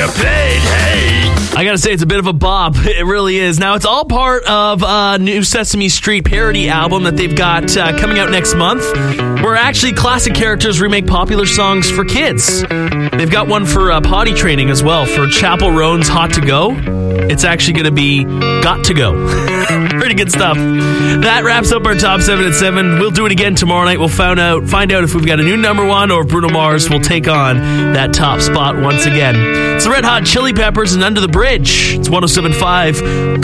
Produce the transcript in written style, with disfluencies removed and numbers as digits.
get paid, hey! I gotta say, it's a bit of a bop. It really is. Now, it's all part of a new Sesame Street parody album that they've got coming out next month, where actually classic characters remake popular songs for kids. They've got one for potty training as well, for Chappell Roan's Hot to Go. It's actually going to be Got to Go. Pretty good stuff. That wraps up our Top 7 at 7. We'll do it again tomorrow night. We'll find out if we've got a new number one or if Bruno Mars will take on that top spot once again. It's the Red Hot Chili Peppers and Under the Bridge. It's 107.5